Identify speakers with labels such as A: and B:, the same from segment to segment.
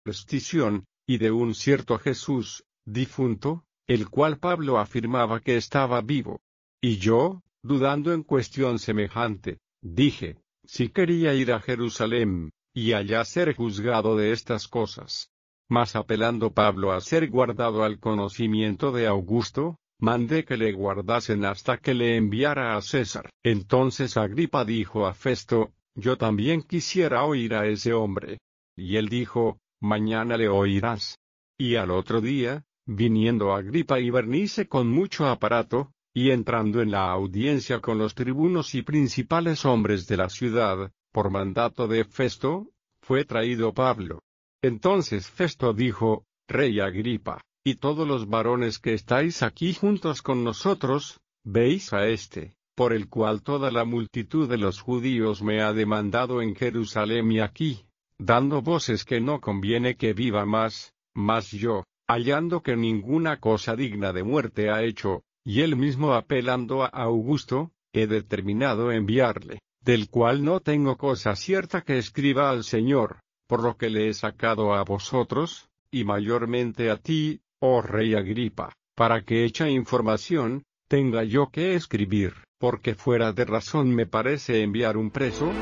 A: superstición, y de un cierto Jesús, difunto, el cual Pablo afirmaba que estaba vivo. Y yo, dudando en cuestión semejante, dije, si quería ir a Jerusalén, y allá ser juzgado de estas cosas. Mas apelando Pablo a ser guardado al conocimiento de Augusto, mandé que le guardasen hasta que le enviara a César. Entonces Agripa dijo a Festo, yo también quisiera oír a ese hombre. Y él dijo, mañana le oirás. Y al otro día, viniendo Agripa y Bernice con mucho aparato, y entrando en la audiencia con los tribunos y principales hombres de la ciudad, por mandato de Festo, fue traído Pablo. Entonces Festo dijo, Rey Agripa, y todos los varones que estáis aquí juntos con nosotros, veis a este, por el cual toda la multitud de los judíos me ha demandado en Jerusalén y aquí, dando voces que no conviene que viva más, mas yo, hallando que ninguna cosa digna de muerte ha hecho, y él mismo apelando a Augusto, he determinado enviarle, del cual no tengo cosa cierta que escriba al Señor, por lo que le he sacado a vosotros, y mayormente a ti, oh Rey Agripa, para que hecha información, tenga yo que escribir, porque fuera de razón me parece enviar un preso.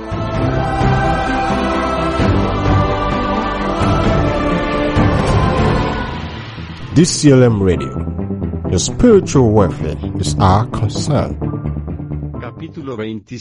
B: DCLM Radio. Your spiritual welfare is our concern.
A: Capítulo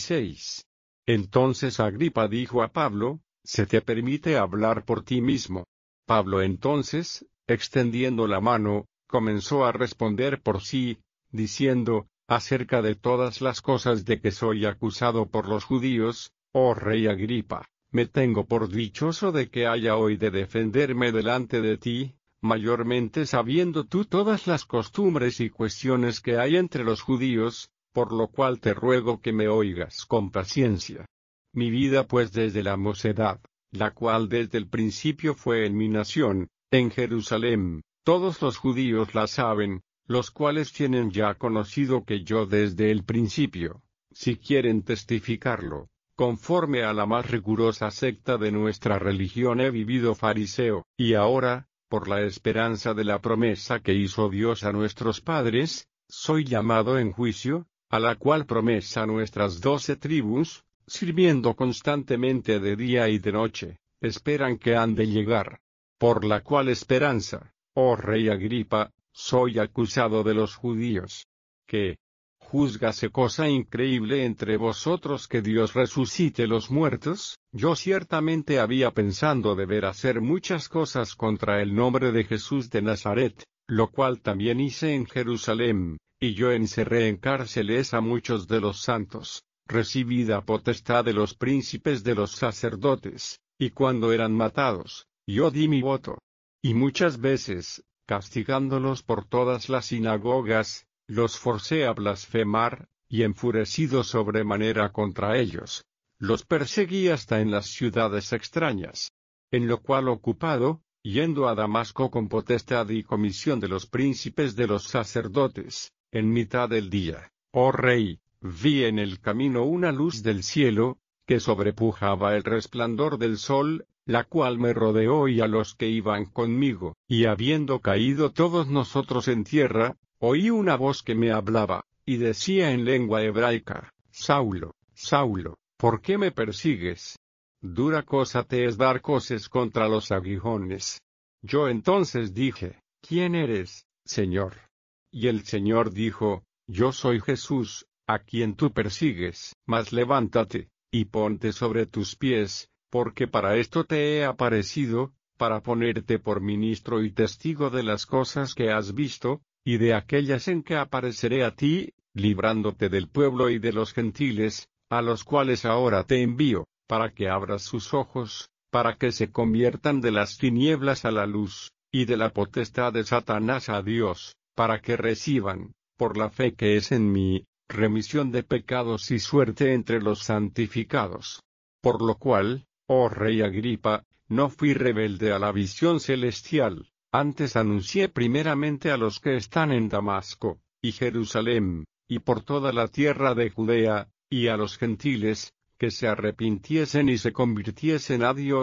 A: 26. Entonces Agripa dijo a Pablo, ¿se te permite hablar por ti mismo? Pablo entonces, extendiendo la mano, comenzó a responder por sí, diciendo, acerca de todas las cosas de que soy acusado por los judíos, oh Rey Agripa, me tengo por dichoso de que haya hoy de defenderme delante de ti, mayormente sabiendo tú todas las costumbres y cuestiones que hay entre los judíos, por lo cual te ruego que me oigas con paciencia. Mi vida pues desde la mocedad, la cual desde el principio fue en mi nación, en Jerusalén, todos los judíos la saben, los cuales tienen ya conocido que yo desde el principio, si quieren testificarlo, conforme a la más rigurosa secta de nuestra religión he vivido fariseo, y ahora, por la esperanza de la promesa que hizo Dios a nuestros padres, soy llamado en juicio, a la cual promesa nuestras 12 tribus, sirviendo constantemente de día y de noche, esperan que han de llegar. Por la cual esperanza, oh Rey Agripa, soy acusado de los judíos. Que juzgase cosa increíble entre vosotros que Dios resucite los muertos. Yo ciertamente había pensando deber hacer muchas cosas contra el nombre de Jesús de Nazaret, lo cual también hice en Jerusalén, y yo encerré en cárceles a muchos de los santos, recibida potestad de los príncipes de los sacerdotes, y cuando eran matados, yo di mi voto. Y muchas veces, castigándolos por todas las sinagogas, los forcé a blasfemar, y enfurecido sobremanera contra ellos, los perseguí hasta en las ciudades extrañas. En lo cual ocupado, yendo a Damasco con potestad y comisión de los príncipes de los sacerdotes, en mitad del día, oh Rey, vi en el camino una luz del cielo, que sobrepujaba el resplandor del sol, la cual me rodeó y a los que iban conmigo, y habiendo caído todos nosotros en tierra, oí una voz que me hablaba, y decía en lengua hebraica, Saulo, Saulo, ¿por qué me persigues? Dura cosa te es dar coces contra los aguijones. Yo entonces dije, ¿quién eres, Señor? Y el Señor dijo, yo soy Jesús, a quien tú persigues, mas levántate, y ponte sobre tus pies, porque para esto te he aparecido, para ponerte por ministro y testigo de las cosas que has visto, y de aquellas en que apareceré a ti, librándote del pueblo y de los gentiles, a los cuales ahora te envío, para que abras sus ojos, para que se conviertan de las tinieblas a la luz, y de la potestad de Satanás a Dios, para que reciban, por la fe que es en mí, remisión de pecados y suerte entre los santificados. Por lo cual, oh Rey Agripa, no fui rebelde a la visión celestial, antes anuncié primeramente a los que están en Damasco, y Jerusalén, y por toda la tierra de Judea, y a los gentiles, que se arrepintiesen y se convirtiesen a Dios,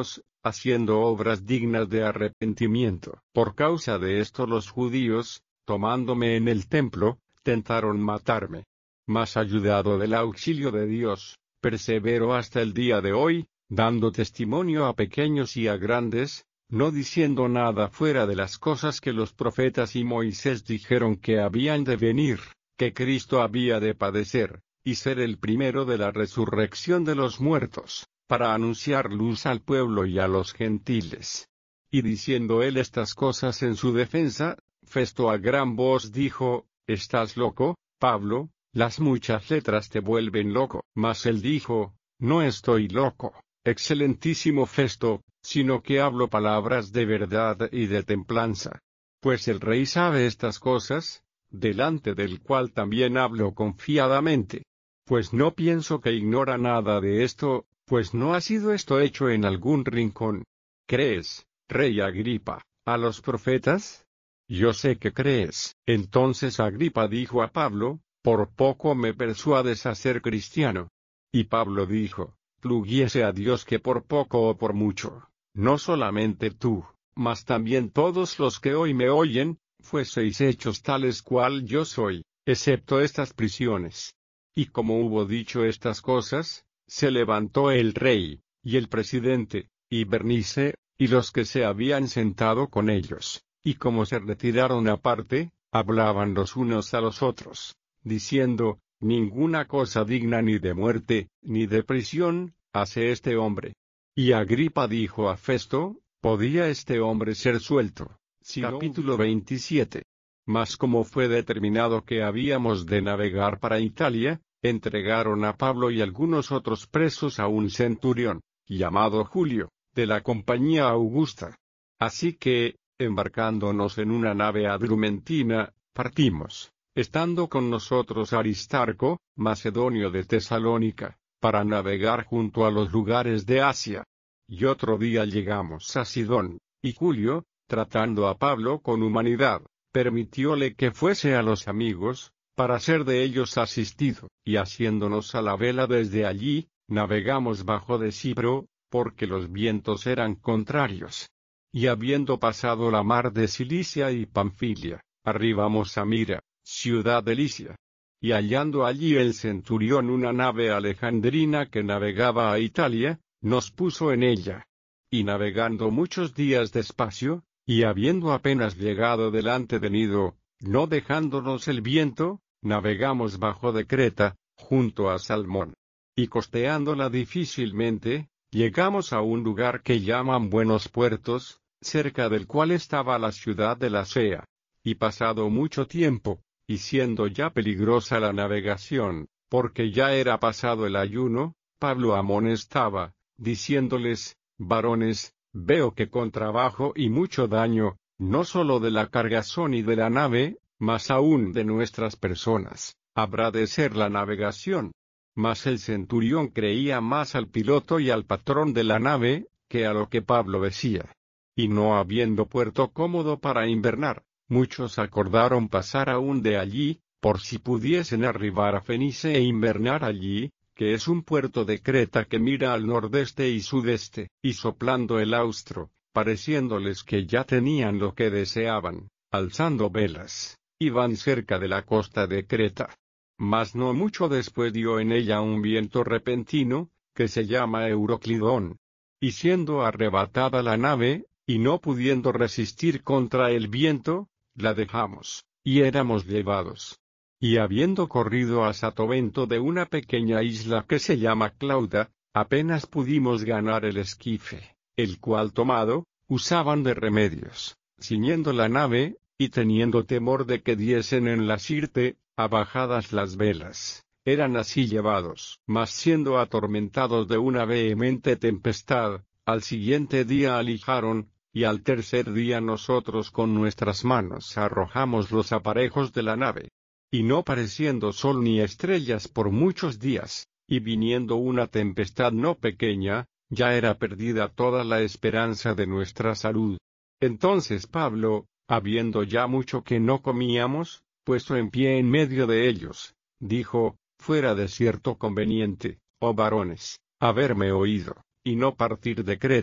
A: haciendo obras dignas de arrepentimiento. Por causa de esto los judíos, tomándome en el templo, tentaron matarme. Mas ayudado del auxilio de Dios, persevero hasta el día de hoy, dando testimonio a pequeños y a grandes, no diciendo nada fuera de las cosas que los profetas y Moisés dijeron que habían de venir, que Cristo había de padecer, y ser el primero de la resurrección de los muertos, para anunciar luz al pueblo y a los gentiles. Y diciendo él estas cosas en su defensa, Festo a gran voz dijo: ¿Estás loco, Pablo? Las muchas letras te vuelven loco. Mas él dijo: No estoy loco, excelentísimo Festo, sino que hablo palabras de verdad y de templanza. Pues el rey sabe estas cosas, delante del cual también hablo confiadamente. Pues no pienso que ignora nada de esto, pues no ha sido esto hecho en algún rincón. ¿Crees, rey Agripa, a los profetas? Yo sé que crees. Entonces Agripa dijo a Pablo: Por poco me persuades a ser cristiano. Y Pablo dijo: Pluguiese a Dios que por poco o por mucho, no solamente tú, mas también todos los que hoy me oyen, fueseis hechos tales cual yo soy, excepto estas prisiones. Y como hubo dicho estas cosas, se levantó el rey, y el presidente, y Bernice, y los que se habían sentado con ellos, y como se retiraron aparte, hablaban los unos a los otros, diciendo: Ninguna cosa digna ni de muerte, ni de prisión, hace este hombre. Y Agripa dijo a Festo: ¿Podía este hombre ser suelto? Capítulo 27. Mas como fue determinado que habíamos de navegar para Italia, entregaron a Pablo y algunos otros presos a un centurión, llamado Julio, de la compañía Augusta. Así que, embarcándonos en una nave adrumentina, partimos, estando con nosotros Aristarco, macedonio de Tesalónica, para navegar junto a los lugares de Asia. Y otro día llegamos a Sidón, y Julio, tratando a Pablo con humanidad, permitióle que fuese a los amigos, para ser de ellos asistido, y haciéndonos a la vela desde allí, navegamos bajo de Cipro, porque los vientos eran contrarios. Y habiendo pasado la mar de Cilicia y Panfilia, arribamos a Mira, ciudad de Licia. Y hallando allí el centurión una nave alejandrina que navegaba a Italia, nos puso en ella. Y navegando muchos días despacio, y habiendo apenas llegado delante de Gnido, no dejándonos el viento, navegamos bajo de Creta, junto a Salmón. Y costeándola difícilmente, llegamos a un lugar que llaman Buenos Puertos, cerca del cual estaba la ciudad de Lasea. Y pasado mucho tiempo, y siendo ya peligrosa la navegación, porque ya era pasado el ayuno, Pablo amonestaba, diciéndoles: Varones, veo que con trabajo y mucho daño, no sólo de la cargazón y de la nave, mas aún de nuestras personas, habrá de ser la navegación. Mas el centurión creía más al piloto y al patrón de la nave, que a lo que Pablo decía. Y no habiendo puerto cómodo para invernar, muchos acordaron pasar aún de allí, por si pudiesen arribar a Fenice e invernar allí, que es un puerto de Creta que mira al nordeste y sudeste, y soplando el austro, pareciéndoles que ya tenían lo que deseaban, alzando velas, iban cerca de la costa de Creta. Mas no mucho después dio en ella un viento repentino, que se llama Euroclidón. Y siendo arrebatada la nave, y no pudiendo resistir contra el viento, la dejamos, y éramos llevados. Y habiendo corrido a Satovento de una pequeña isla que se llama Clauda, apenas pudimos ganar el esquife, el cual tomado, usaban de remedios, ciñendo la nave, y teniendo temor de que diesen en la Sirte, abajadas las velas, eran así llevados. Mas siendo atormentados de una vehemente tempestad, al siguiente día alijaron, y al tercer día nosotros con nuestras manos arrojamos los aparejos de la nave. Y no pareciendo sol ni estrellas por muchos días, y viniendo una tempestad no pequeña, ya era perdida toda la esperanza de nuestra salud. Entonces Pablo, habiendo ya mucho que no comíamos, puesto en pie en medio de ellos, dijo: Fuera de cierto conveniente, oh varones, haberme oído, y no partir de Creta,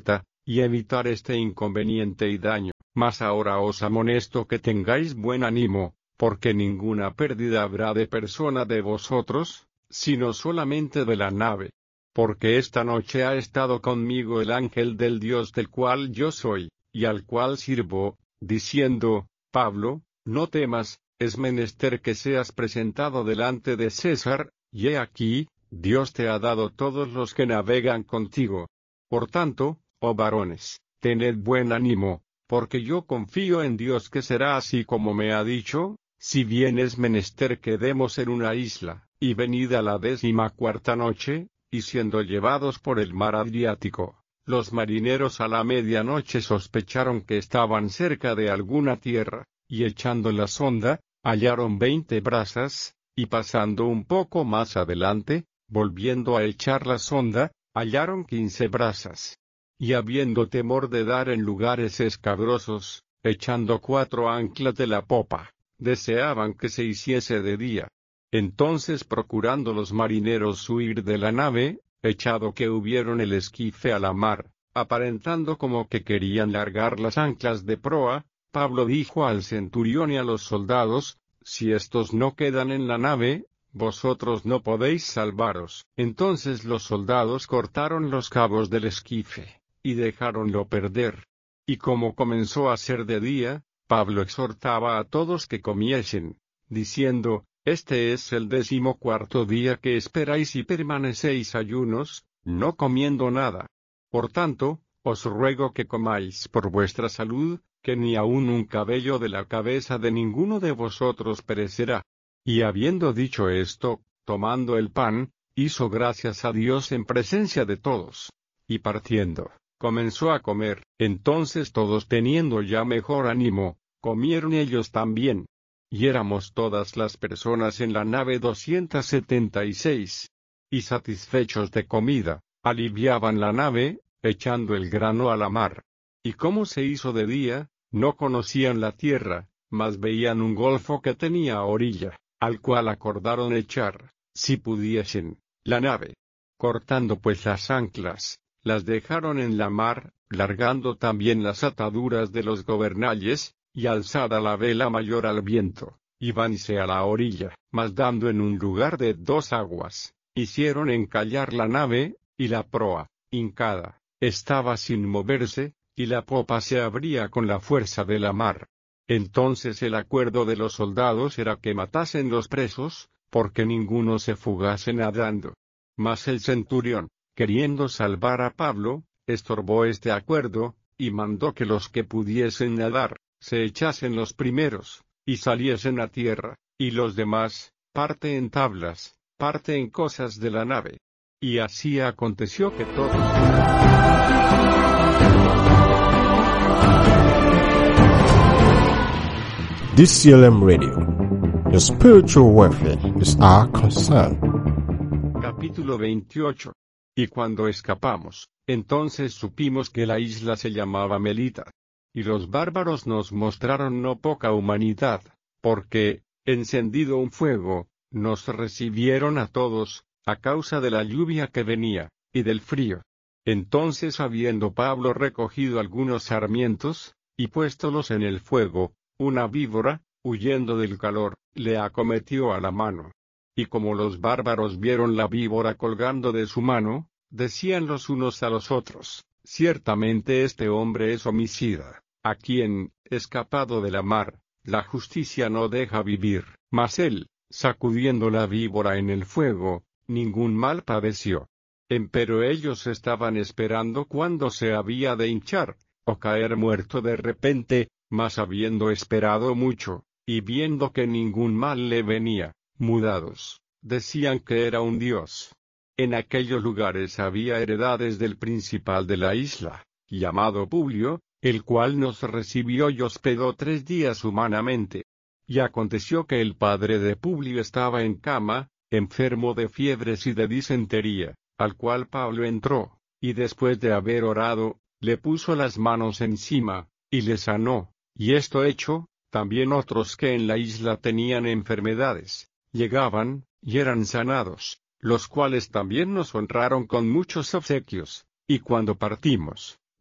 A: y evitar este inconveniente y daño. Mas ahora os amonesto que tengáis buen ánimo, porque ninguna pérdida habrá de persona de vosotros, sino solamente de la nave. Porque esta noche ha estado conmigo el ángel del Dios del cual yo soy, y al cual sirvo, diciendo: Pablo, no temas, es menester que seas presentado delante de César, y he aquí, Dios te ha dado todos los que navegan contigo. Por tanto, oh varones, tened buen ánimo, porque yo confío en Dios que será así como me ha dicho, si bien es menester que demos en una isla, y venida la 14ª noche, y siendo llevados por el mar Adriático, los marineros a la medianoche sospecharon que estaban cerca de alguna tierra, y echando la sonda, hallaron 20 brazas, y pasando un poco más adelante, volviendo a echar la sonda, hallaron 15 brazas. Y habiendo temor de dar en lugares escabrosos, echando 4 anclas de la popa, deseaban que se hiciese de día. Entonces procurando los marineros huir de la nave, echado que hubieron el esquife a la mar, aparentando como que querían largar las anclas de proa, Pablo dijo al centurión y a los soldados: si estos no quedan en la nave, vosotros no podéis salvaros. Entonces los soldados cortaron los cabos del esquife, y dejáronlo perder. Y como comenzó a ser de día, Pablo exhortaba a todos que comiesen, diciendo: este es el 14º día que esperáis y permanecéis ayunos, no comiendo nada. Por tanto, os ruego que comáis por vuestra salud, que ni aun un cabello de la cabeza de ninguno de vosotros perecerá. Y habiendo dicho esto, tomando el pan, hizo gracias a Dios en presencia de todos. Y partiendo, comenzó a comer. Entonces todos, teniendo ya mejor ánimo, comieron ellos también. Y éramos todas las personas en la nave 276. Y satisfechos de comida, aliviaban la nave, echando el grano a la mar. Y como se hizo de día, no conocían la tierra, mas veían un golfo que tenía orilla, al cual acordaron echar, si pudiesen, la nave. Cortando pues las anclas, las dejaron en la mar, largando también las ataduras de los gobernalles, y alzada la vela mayor al viento, íbanse a la orilla, mas dando en un lugar de 2 aguas, hicieron encallar la nave, y la proa, hincada, estaba sin moverse, y la popa se abría con la fuerza de la mar. Entonces el acuerdo de los soldados era que matasen los presos, porque ninguno se fugase nadando. Mas el centurión, queriendo salvar a Pablo, estorbó este acuerdo, y mandó que los que pudiesen nadar, se echasen los primeros, y saliesen a tierra, y los demás, parte en tablas, parte en cosas de la nave. Y así aconteció que todos.
B: DCLM Radio. Your spiritual welfare is our concern.
A: Capítulo 28. Y cuando escapamos, entonces supimos que la isla se llamaba Melita. Y los bárbaros nos mostraron no poca humanidad, porque, encendido un fuego, nos recibieron a todos, a causa de la lluvia que venía, y del frío. Entonces habiendo Pablo recogido algunos sarmientos, y puéstolos en el fuego, una víbora, huyendo del calor, le acometió a la mano. Y como los bárbaros vieron la víbora colgando de su mano, decían los unos a los otros: ciertamente este hombre es homicida, a quien, escapado de la mar, la justicia no deja vivir. Mas él, sacudiendo la víbora en el fuego, ningún mal padeció. Empero ellos estaban esperando cuándo se había de hinchar, o caer muerto de repente, mas habiendo esperado mucho, y viendo que ningún mal le venía, mudados, decían que era un dios. En aquellos lugares había heredades del principal de la isla, llamado Publio, el cual nos recibió y hospedó 3 días humanamente. Y aconteció que el padre de Publio estaba en cama, enfermo de fiebres y de disentería, al cual Pablo entró, y después de haber orado, le puso las manos encima, y le sanó. Y esto hecho, también otros que en la isla tenían enfermedades, llegaban, y eran sanados, los cuales también nos honraron con muchos obsequios. Y cuando partimos,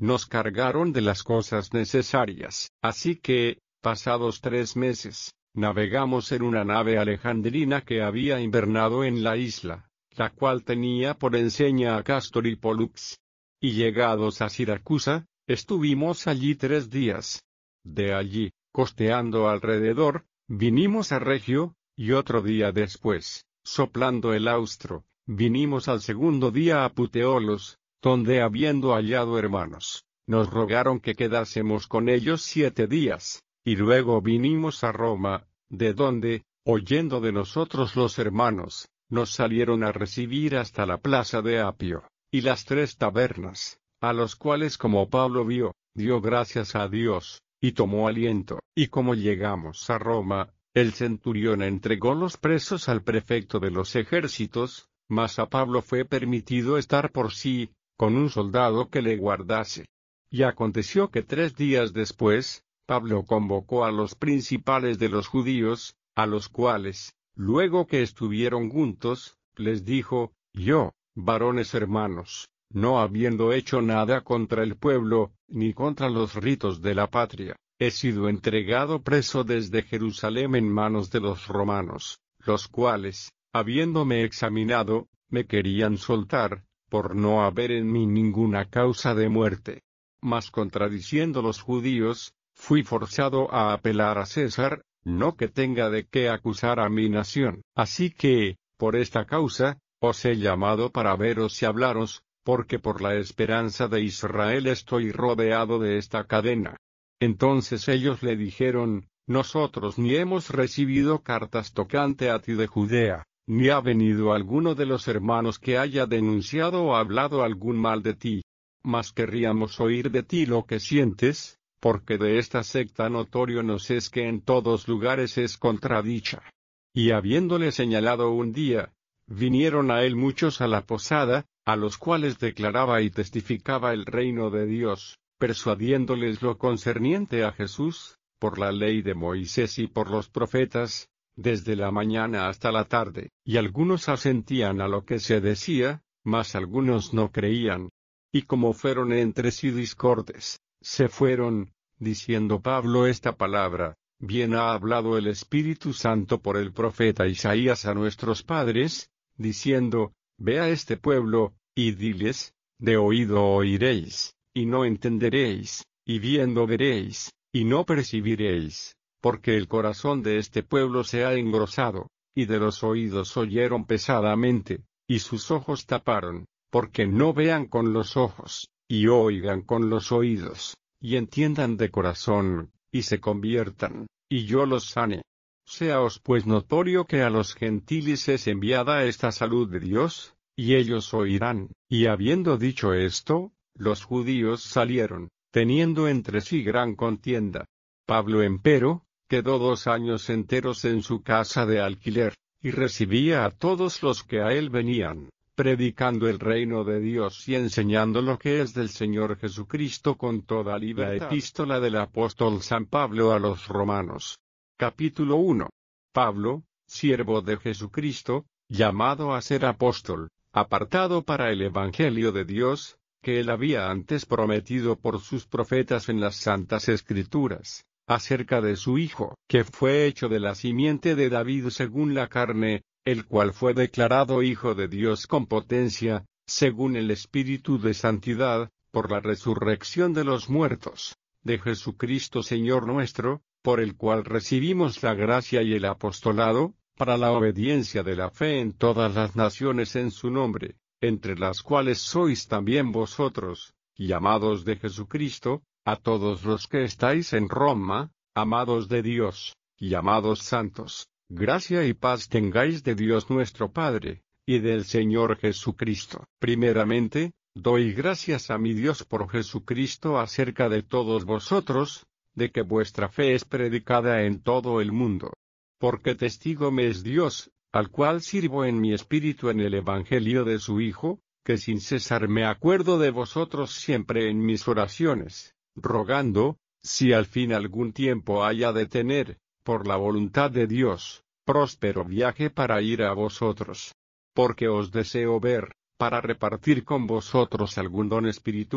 A: nos cargaron de las cosas necesarias. Así que, pasados 3 meses, navegamos en una nave alejandrina que había invernado en la isla, la cual tenía por enseña a Cástor y Pólux. Y llegados a Siracusa, estuvimos allí 3 días. De allí, costeando alrededor, vinimos a Regio, y otro día después, soplando el austro, vinimos al segundo día a Puteolos, donde habiendo hallado hermanos, nos rogaron que quedásemos con ellos 7 días, y luego vinimos a Roma, de donde, oyendo de nosotros los hermanos, nos salieron a recibir hasta la plaza de Apio, y las 3 tabernas, a los cuales como Pablo vio, dio gracias a Dios, y tomó aliento. Y como llegamos a Roma, el centurión entregó los presos al prefecto de los ejércitos, mas a Pablo fue permitido estar por sí, con un soldado que le guardase. Y aconteció que 3 días después, Pablo convocó a los principales de los judíos, a los cuales, luego que estuvieron juntos, les dijo: Yo, varones hermanos, no habiendo hecho nada contra el pueblo, ni contra los ritos de la patria, he sido entregado preso desde Jerusalén en manos de los romanos, los cuales, habiéndome examinado, me querían soltar, por no haber en mí ninguna causa de muerte. Mas contradiciendo los judíos, fui forzado a apelar a César, no que tenga de qué acusar a mi nación. Así que, por esta causa, os he llamado para veros y hablaros, porque por la esperanza de Israel estoy rodeado de esta cadena. Entonces ellos le dijeron: Nosotros ni hemos recibido cartas tocante a ti de Judea, ni ha venido alguno de los hermanos que haya denunciado o hablado algún mal de ti. Mas querríamos oír de ti lo que sientes, porque de esta secta notorio nos es que en todos lugares es contradicha. Y habiéndole señalado un día, vinieron a él muchos a la posada, a los cuales declaraba y testificaba el reino de Dios, persuadiéndoles lo concerniente a Jesús, por la ley de Moisés y por los profetas, desde la mañana hasta la tarde. Y algunos asentían a lo que se decía, mas algunos no creían. Y como fueron entre sí discordes, se fueron, diciendo Pablo esta palabra: Bien ha hablado el Espíritu Santo por el profeta Isaías a nuestros padres, diciendo: Ve a este pueblo, y diles: de oído oiréis, y no entenderéis, y viendo veréis, y no percibiréis, porque el corazón de este pueblo se ha engrosado, y de los oídos oyeron pesadamente, y sus ojos taparon, porque no vean con los ojos, y oigan con los oídos, y entiendan de corazón, y se conviertan, y yo los sane. Seaos pues notorio que a los gentiles es enviada esta salud de Dios, y ellos oirán. Y habiendo dicho esto, los judíos salieron, teniendo entre sí gran contienda. Pablo empero, quedó 2 años enteros en su casa de alquiler, y recibía a todos los que a él venían, predicando el reino de Dios y enseñando lo que es del Señor Jesucristo con toda libertad. Epístola del apóstol San Pablo a los Romanos. Capítulo 1. Pablo, siervo de Jesucristo, llamado a ser apóstol, apartado para el Evangelio de Dios, que él había antes prometido por sus profetas en las Santas Escrituras, acerca de su Hijo, que fue hecho de la simiente de David según la carne, el cual fue declarado Hijo de Dios con potencia, según el Espíritu de Santidad, por la resurrección de los muertos, de Jesucristo Señor nuestro, por el cual recibimos la gracia y el apostolado, para la obediencia de la fe en todas las naciones en su nombre, entre las cuales sois también vosotros, llamados de Jesucristo, a todos los que estáis en Roma, amados de Dios, llamados santos. Gracia y paz tengáis de Dios nuestro Padre, y del Señor Jesucristo. Primeramente, doy gracias a mi Dios por Jesucristo acerca de todos vosotros, de que vuestra fe es predicada en todo el mundo. Porque testigo me es Dios, al cual sirvo en mi espíritu en el Evangelio de su Hijo, que sin cesar me acuerdo de vosotros siempre en mis oraciones, rogando, si al fin algún tiempo haya de tener, por la voluntad de Dios, próspero viaje para ir a vosotros. Porque os deseo ver, para repartir con vosotros algún don espiritual,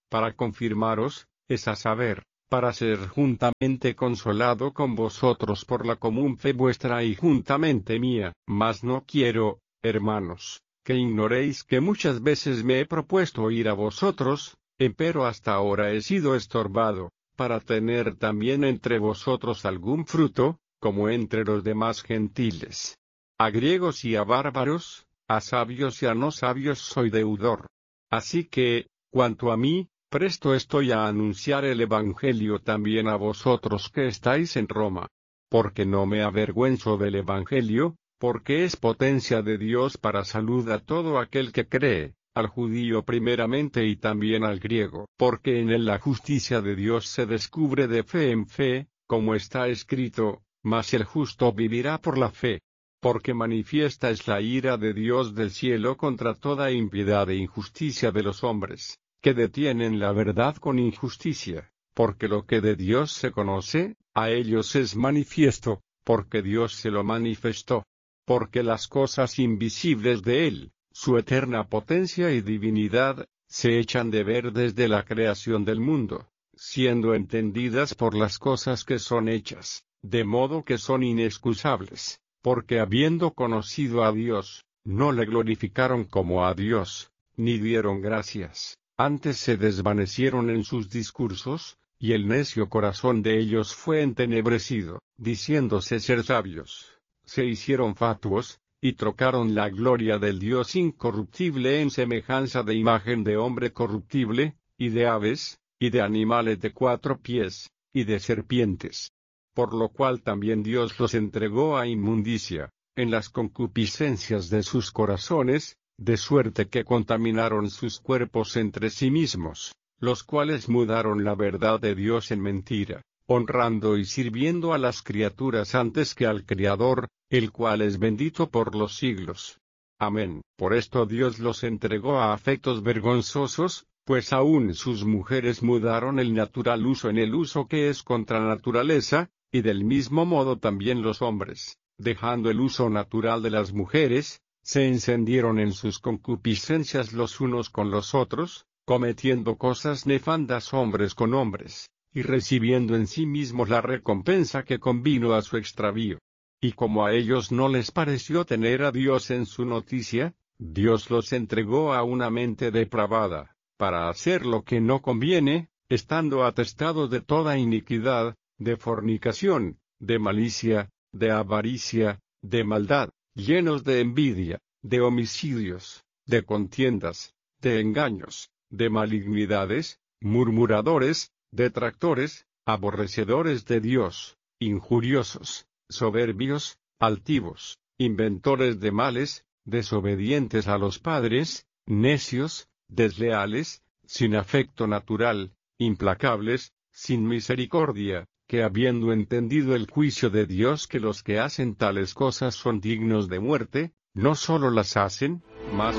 A: para confirmaros, es a saber, para ser juntamente consolado con vosotros por la común fe vuestra y juntamente mía. Mas no quiero, hermanos, que ignoréis que muchas veces me he propuesto ir a vosotros, empero hasta ahora he sido estorbado, para tener también entre vosotros algún fruto, como entre los demás gentiles. A griegos y a bárbaros, a sabios y a no sabios soy deudor. Así que, cuanto a mí, presto estoy a anunciar el Evangelio también a vosotros que estáis en Roma. Porque no me avergüenzo del Evangelio, porque es potencia de Dios para salud a todo aquel que cree, al judío primeramente y también al griego. Porque en él la justicia de Dios se descubre de fe en fe, como está escrito, mas el justo vivirá por la fe. Porque manifiesta es la ira de Dios del cielo contra toda impiedad e injusticia de los hombres, que detienen la verdad con injusticia, porque lo que de Dios se conoce, a ellos es manifiesto, porque Dios se lo manifestó. Porque las cosas invisibles de Él, su eterna potencia y divinidad, se echan de ver desde la creación del mundo, siendo entendidas por las cosas que son hechas, de modo que son inexcusables, porque habiendo conocido a Dios, no le glorificaron como a Dios, ni dieron gracias. Antes se desvanecieron en sus discursos, y el necio corazón de ellos fue entenebrecido, diciéndose ser sabios. Se hicieron fatuos, y trocaron la gloria del Dios incorruptible en semejanza de imagen de hombre corruptible, y de aves, y de animales de 4 pies, y de serpientes. Por lo cual también Dios los entregó a inmundicia, en las concupiscencias de sus corazones, de suerte que contaminaron sus cuerpos entre sí mismos, los cuales mudaron la verdad de Dios en mentira, honrando y sirviendo a las criaturas antes que al Criador, el cual es bendito por los siglos. Amén. Por esto Dios los entregó a afectos vergonzosos, pues aún sus mujeres mudaron el natural uso en el uso que es contra naturaleza, y del mismo modo también los hombres, dejando el uso natural de las mujeres, se encendieron en sus concupiscencias los unos con los otros, cometiendo cosas nefandas hombres con hombres, y recibiendo en sí mismos la recompensa que convino a su extravío. Y como a ellos no les pareció tener a Dios en su noticia, Dios los entregó a una mente depravada, para hacer lo que no conviene, estando atestados de toda iniquidad, de fornicación, de malicia, de avaricia, de maldad, llenos de envidia, de homicidios, de contiendas, de engaños, de malignidades, murmuradores, detractores, aborrecedores de Dios, injuriosos, soberbios, altivos, inventores de males, desobedientes a los padres, necios, desleales, sin afecto natural, implacables, sin misericordia, que habiendo entendido el juicio de Dios que los que hacen tales cosas son dignos de muerte, no solo las hacen, mas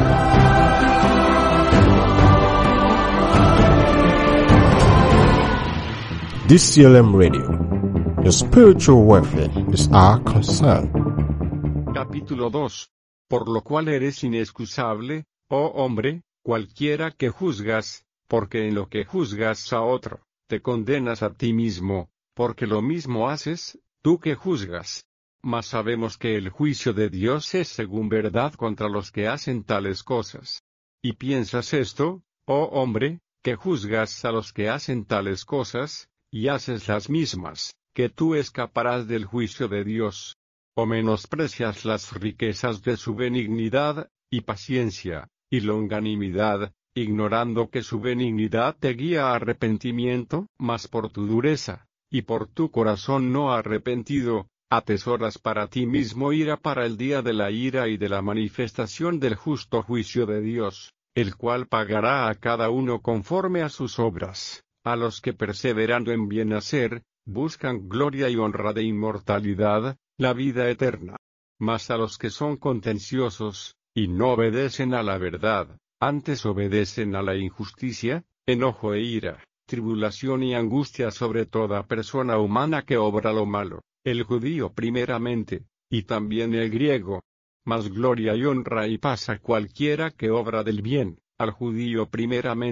B: DCLM Radio. Your spiritual welfare is our concern.
A: Capítulo 2. Por lo cual eres inexcusable, oh hombre, cualquiera que juzgas, porque en lo que juzgas a otro, te condenas a ti mismo, porque lo mismo haces, tú que juzgas. Mas sabemos que el juicio de Dios es según verdad contra los que hacen tales cosas. ¿Y piensas esto, oh hombre, que juzgas a los que hacen tales cosas, y haces las mismas, que tú escaparás del juicio de Dios? ¿O menosprecias las riquezas de su benignidad, y paciencia, y longanimidad, ignorando que su benignidad te guía a arrepentimiento? Mas por tu dureza, y por tu corazón no arrepentido, atesoras para ti mismo ira para el día de la ira y de la manifestación del justo juicio de Dios, el cual pagará a cada uno conforme a sus obras, a los que perseverando en bien hacer, buscan gloria y honra de inmortalidad, la vida eterna. Mas a los que son contenciosos, y no obedecen a la verdad, antes obedecen a la injusticia, enojo e ira, tribulación y angustia sobre toda persona humana que obra lo malo, el judío primeramente, y también el griego. Mas gloria y honra y paz a cualquiera que obra del bien, al judío primeramente,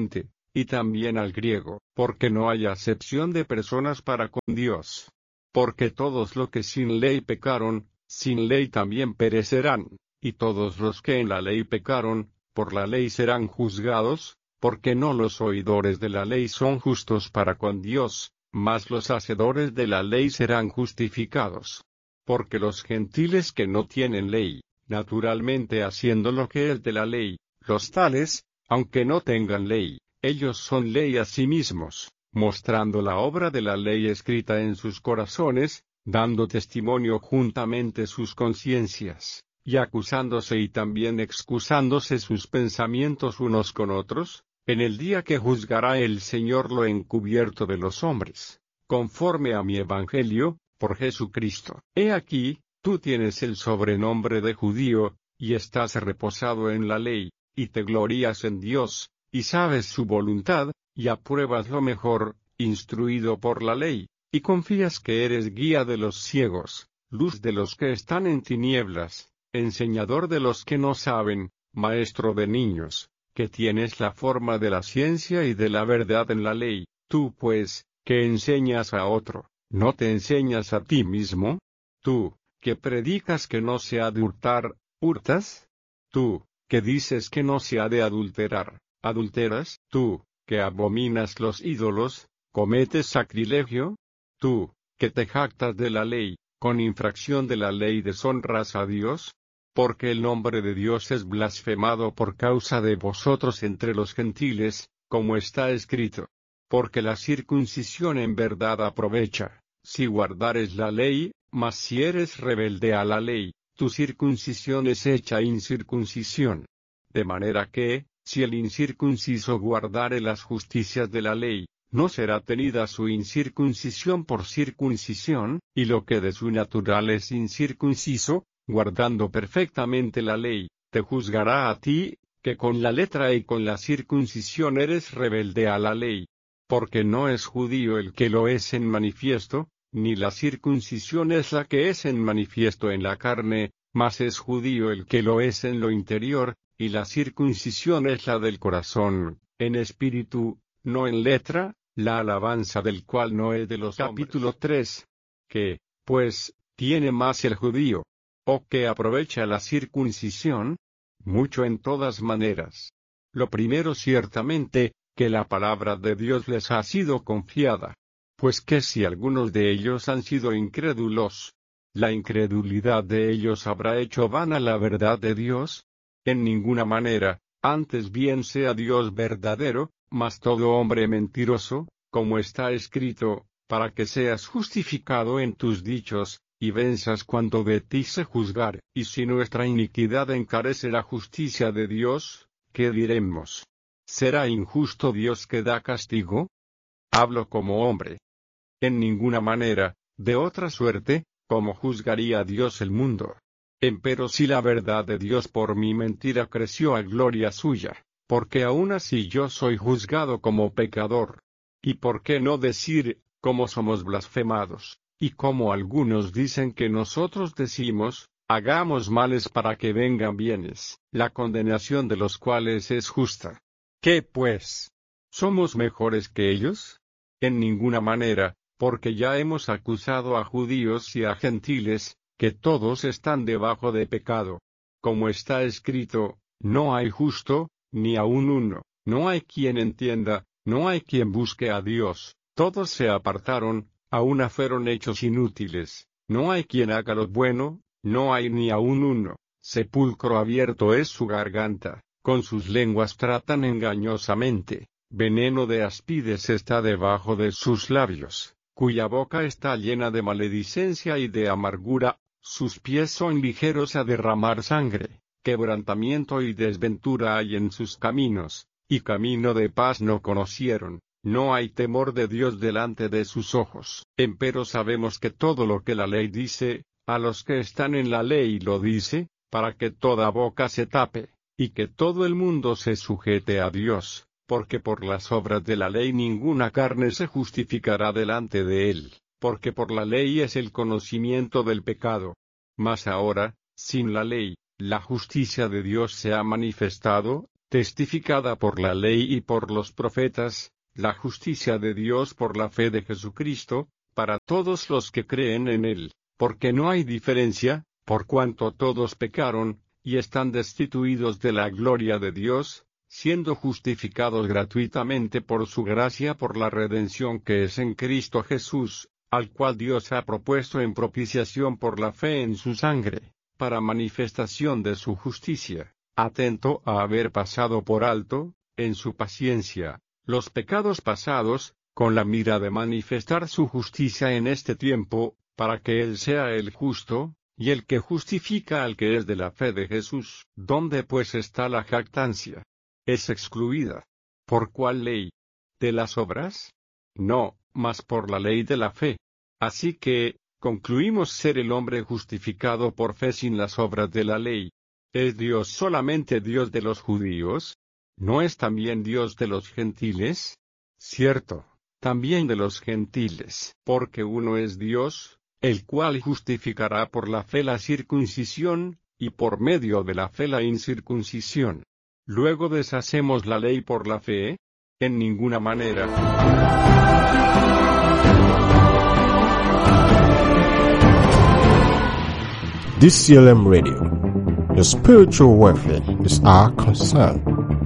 A: y también al griego, porque no hay acepción de personas para con Dios. Porque todos los que sin ley pecaron, sin ley también perecerán, y todos los que en la ley pecaron, por la ley serán juzgados, porque no los oidores de la ley son justos para con Dios, mas los hacedores de la ley serán justificados. Porque los gentiles que no tienen ley, naturalmente haciendo lo que es de la ley, los tales, aunque no tengan ley, ellos son ley a sí mismos, mostrando la obra de la ley escrita en sus corazones, dando testimonio juntamente sus conciencias, y acusándose y también excusándose sus pensamientos unos con otros, en el día que juzgará el Señor lo encubierto de los hombres, conforme a mi evangelio, por Jesucristo. He aquí, tú tienes el sobrenombre de judío, y estás reposado en la ley, y te glorías en Dios, y sabes su voluntad, y apruebas lo mejor, instruido por la ley, y confías que eres guía de los ciegos, luz de los que están en tinieblas, enseñador de los que no saben, maestro de niños, que tienes la forma de la ciencia y de la verdad en la ley. Tú pues, que enseñas a otro, ¿no te enseñas a ti mismo? Tú, que predicas que no se ha de hurtar, ¿hurtas? Tú, que dices que no se ha de adulterar, ¿adulteras? Tú, que abominas los ídolos, ¿cometes sacrilegio? Tú, que te jactas de la ley, con infracción de la ley deshonras a Dios, porque el nombre de Dios es blasfemado por causa de vosotros entre los gentiles, como está escrito. Porque la circuncisión en verdad aprovecha, si guardares la ley, mas si eres rebelde a la ley, tu circuncisión es hecha incircuncisión. De manera que, si el incircunciso guardare las justicias de la ley, no será tenida su incircuncisión por circuncisión, y lo que de su natural es incircunciso, guardando perfectamente la ley, te juzgará a ti, que con la letra y con la circuncisión eres rebelde a la ley. Porque no es judío el que lo es en manifiesto, ni la circuncisión es la que es en manifiesto en la carne, mas es judío el que lo es en lo interior, y la circuncisión es la del corazón, en espíritu, no en letra, la alabanza del cual no es de los hombres. Capítulo 3. Que, pues, tiene más el judío, o que aprovecha la circuncisión, mucho en todas maneras. Lo primero ciertamente, que la palabra de Dios les ha sido confiada. Pues que si algunos de ellos han sido incrédulos, ¿la incredulidad de ellos habrá hecho vana la verdad de Dios? En ninguna manera, antes bien sea Dios verdadero, mas todo hombre mentiroso, como está escrito, para que seas justificado en tus dichos, y venzas cuando de ti se juzgare. Y si nuestra iniquidad encarece la justicia de Dios, ¿qué diremos? ¿Será injusto Dios que da castigo? Hablo como hombre. En ninguna manera, de otra suerte, ¿cómo juzgaría Dios el mundo? Empero si la verdad de Dios por mi mentira creció a gloria suya, porque aún así yo soy juzgado como pecador. ¿Y por qué no decir, cómo somos blasfemados, y como algunos dicen que nosotros decimos, hagamos males para que vengan bienes, la condenación de los cuales es justa? ¿Qué pues? ¿Somos mejores que ellos? En ninguna manera, porque ya hemos acusado a judíos y a gentiles, que todos están debajo de pecado. Como está escrito, no hay justo, ni aun uno, no hay quien entienda, no hay quien busque a Dios, todos se apartaron, a una fueron hechos inútiles, no hay quien haga lo bueno, no hay ni aun uno, sepulcro abierto es su garganta, con sus lenguas tratan engañosamente, veneno de áspides está debajo de sus labios, cuya boca está llena de maledicencia y de amargura, sus pies son ligeros a derramar sangre, quebrantamiento y desventura hay en sus caminos, y camino de paz no conocieron, no hay temor de Dios delante de sus ojos. Empero sabemos que todo lo que la ley dice, a los que están en la ley lo dice, para que toda boca se tape, y que todo el mundo se sujete a Dios, porque por las obras de la ley ninguna carne se justificará delante de él, porque por la ley es el conocimiento del pecado. Mas ahora, sin la ley, la justicia de Dios se ha manifestado, testificada por la ley y por los profetas, la justicia de Dios por la fe de Jesucristo, para todos los que creen en Él, porque no hay diferencia, por cuanto todos pecaron, y están destituidos de la gloria de Dios, siendo justificados gratuitamente por su gracia por la redención que es en Cristo Jesús, al cual Dios ha propuesto en propiciación por la fe en su sangre, para manifestación de su justicia, atento a haber pasado por alto, en su paciencia, los pecados pasados, con la mira de manifestar su justicia en este tiempo, para que Él sea el justo, y el que justifica al que es de la fe de Jesús. ¿Dónde pues está la jactancia? Es excluida. ¿Por cuál ley? ¿De las obras? No, mas por la ley de la fe. Así que, concluimos ser el hombre justificado por fe sin las obras de la ley. ¿Es Dios solamente Dios de los judíos? ¿No es también Dios de los gentiles? Cierto, también de los gentiles, porque uno es Dios, el cual justificará por la fe la circuncisión, y por medio de la fe la incircuncisión. ¿Luego deshacemos la ley por la fe? En ninguna manera.
B: DCLM Radio. Your spiritual welfare is our concern.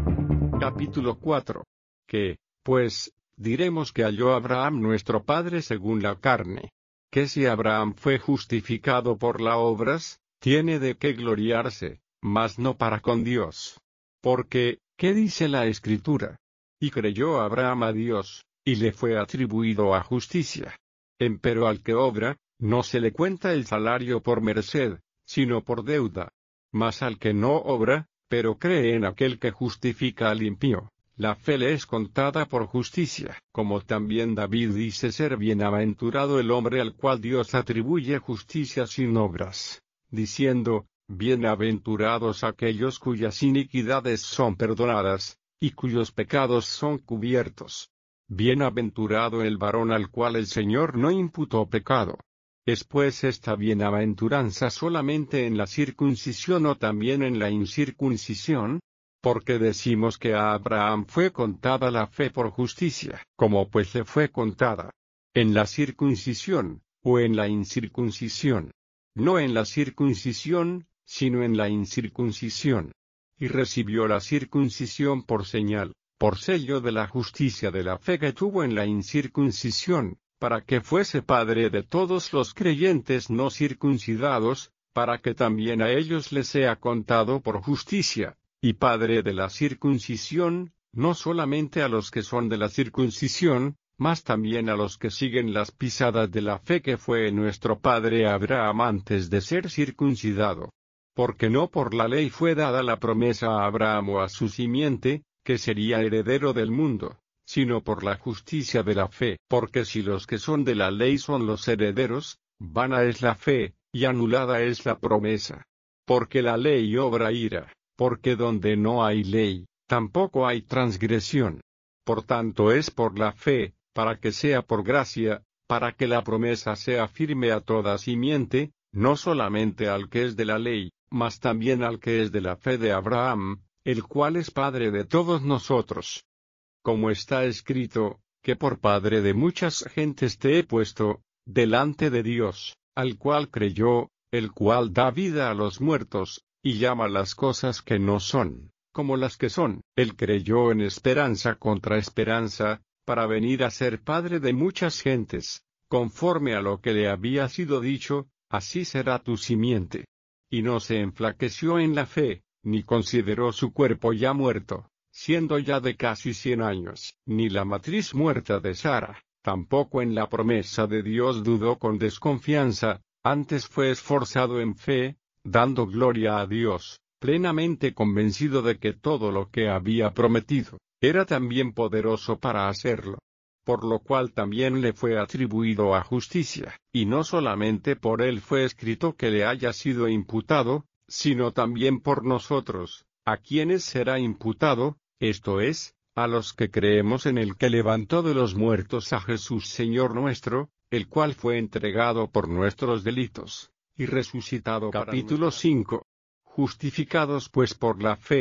A: Capítulo 4. Que, pues, diremos que halló Abraham nuestro padre según la carne. Que si Abraham fue justificado por las obras, tiene de qué gloriarse, mas no para con Dios. Porque, ¿qué dice la Escritura? Y creyó Abraham a Dios, y le fue atribuido a justicia. Empero al que obra, no se le cuenta el salario por merced, sino por deuda. Mas al que no obra, pero cree en aquel que justifica al impío, la fe le es contada por justicia. Como también David dice ser bienaventurado el hombre al cual Dios atribuye justicia sin obras, diciendo, bienaventurados aquellos cuyas iniquidades son perdonadas, y cuyos pecados son cubiertos. Bienaventurado el varón al cual el Señor no imputó pecado. ¿Es pues esta bienaventuranza solamente en la circuncisión o también en la incircuncisión? Porque decimos que a Abraham fue contada la fe por justicia. ¿Cómo pues le fue contada? ¿En la circuncisión, o en la incircuncisión? No en la circuncisión, sino en la incircuncisión. Y recibió la circuncisión por señal, por sello de la justicia de la fe que tuvo en la incircuncisión, para que fuese padre de todos los creyentes no circuncidados, para que también a ellos les sea contado por justicia, y padre de la circuncisión, no solamente a los que son de la circuncisión, mas también a los que siguen las pisadas de la fe que fue nuestro padre Abraham antes de ser circuncidado. Porque no por la ley fue dada la promesa a Abraham o a su simiente, que sería heredero del mundo, sino por la justicia de la fe. Porque si los que son de la ley son los herederos, vana es la fe, y anulada es la promesa. Porque la ley obra ira, porque donde no hay ley, tampoco hay transgresión. Por tanto es por la fe, para que sea por gracia, para que la promesa sea firme a toda simiente, no solamente al que es de la ley, mas también al que es de la fe de Abraham, el cual es padre de todos nosotros. Como está escrito, que por padre de muchas gentes te he puesto, delante de Dios, al cual creyó, el cual da vida a los muertos, y llama las cosas que no son, como las que son. Él creyó en esperanza contra esperanza, para venir a ser padre de muchas gentes, conforme a lo que le había sido dicho, así será tu simiente. Y no se enflaqueció en la fe, ni consideró su cuerpo ya muerto, siendo ya de casi 100 años, ni la matriz muerta de Sara, tampoco en la promesa de Dios dudó con desconfianza, antes fue esforzado en fe, dando gloria a Dios, plenamente convencido de que todo lo que había prometido, era también poderoso para hacerlo. Por lo cual también le fue atribuido a justicia, y no solamente por él fue escrito que le haya sido imputado, sino también por nosotros, a quienes será imputado, esto es, a los que creemos en el que levantó de los muertos a Jesús Señor nuestro, el cual fue entregado por nuestros delitos, y resucitado. Capítulo 5. Justificados pues por la fe,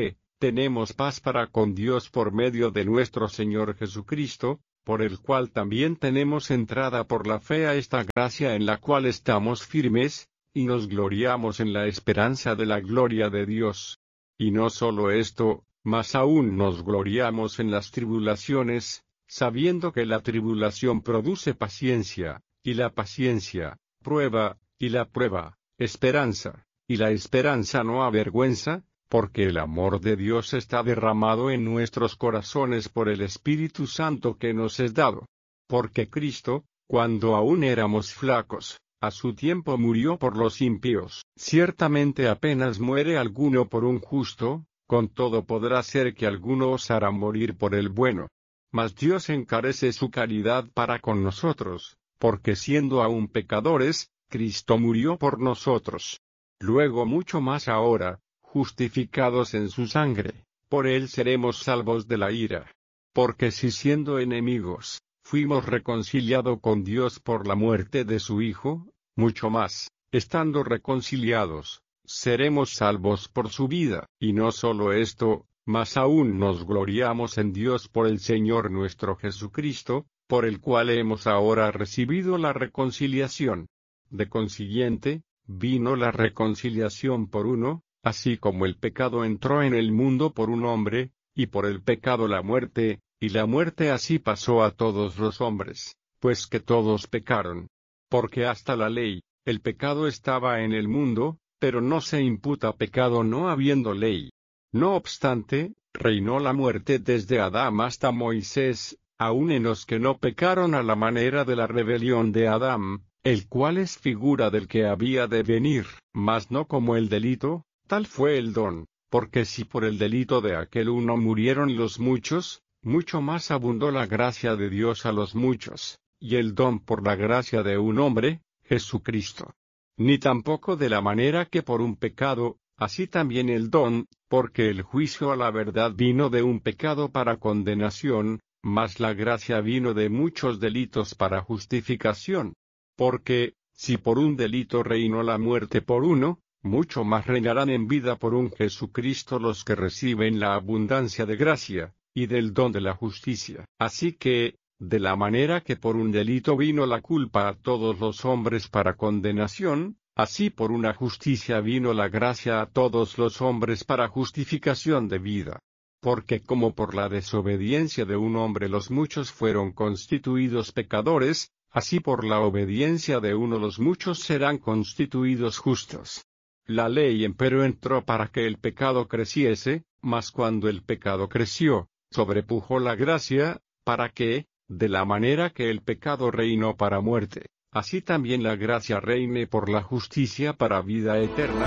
A: tenemos paz para con Dios por medio de nuestro Señor Jesucristo, por el cual también tenemos entrada por la fe a esta gracia en la cual estamos firmes, y nos gloriamos en la esperanza de la gloria de Dios. Y no solo esto, mas aún nos gloriamos en las tribulaciones, sabiendo que la tribulación produce paciencia, y la paciencia, prueba, y la prueba, esperanza, y la esperanza no avergüenza, porque el amor de Dios está derramado en nuestros corazones por el Espíritu Santo que nos es dado. Porque Cristo, cuando aún éramos flacos, a su tiempo murió por los impíos. Ciertamente apenas muere alguno por un justo, con todo podrá ser que alguno osara morir por el bueno. Mas Dios encarece su caridad para con nosotros, porque siendo aún pecadores, Cristo murió por nosotros. Luego mucho más ahora, justificados en su sangre, por él seremos salvos de la ira. Porque si siendo enemigos, fuimos reconciliados con Dios por la muerte de su Hijo, mucho más, estando reconciliados, seremos salvos por su vida. Y no solo esto, mas aún nos gloriamos en Dios por el Señor nuestro Jesucristo, por el cual hemos ahora recibido la reconciliación. De consiguiente, vino la reconciliación por uno, así como el pecado entró en el mundo por un hombre, y por el pecado la muerte, y la muerte así pasó a todos los hombres, pues que todos pecaron. Porque hasta la ley, el pecado estaba en el mundo, pero no se imputa pecado no habiendo ley. No obstante, reinó la muerte desde Adán hasta Moisés, aun en los que no pecaron a la manera de la rebelión de Adán, el cual es figura del que había de venir, mas no como el delito. Tal fue el don, porque si por el delito de aquel uno murieron los muchos, mucho más abundó la gracia de Dios a los muchos, y el don por la gracia de un hombre, Jesucristo. Ni tampoco de la manera que por un pecado, así también el don, porque el juicio a la verdad vino de un pecado para condenación, mas la gracia vino de muchos delitos para justificación. Porque, si por un delito reinó la muerte por uno, mucho más reinarán en vida por un Jesucristo los que reciben la abundancia de gracia, y del don de la justicia. Así que, de la manera que por un delito vino la culpa a todos los hombres para condenación, así por una justicia vino la gracia a todos los hombres para justificación de vida. Porque como por la desobediencia de un hombre los muchos fueron constituidos pecadores, así por la obediencia de uno los muchos serán constituidos justos. La ley empero entró para que el pecado creciese, mas cuando el pecado creció, sobrepujó la gracia, para que, de la manera que el pecado reinó para muerte, así también la gracia reine por la justicia para vida eterna.